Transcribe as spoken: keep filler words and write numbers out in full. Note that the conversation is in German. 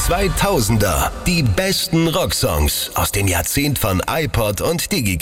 zweitausender. Die besten Rocksongs aus dem Jahrzehnt von iPod und Digicast.